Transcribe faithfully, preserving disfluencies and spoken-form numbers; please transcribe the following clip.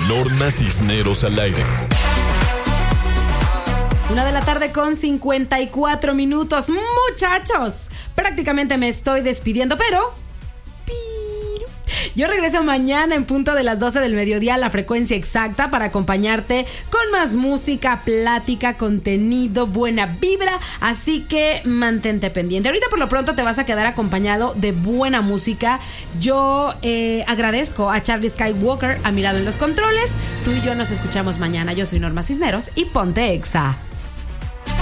Norma Cisneros al aire. Una de la tarde con cincuenta y cuatro minutos. Muchachos, prácticamente me estoy despidiendo, pero... Yo regreso mañana en punto de las doce del mediodía a la frecuencia exacta para acompañarte con más música, plática, contenido, buena vibra. Así que mantente pendiente. Ahorita por lo pronto te vas a quedar acompañado de buena música. Yo eh, agradezco a Charlie Skywalker a mi lado en los controles. Tú y yo nos escuchamos mañana. Yo soy Norma Cisneros y ponte Exa.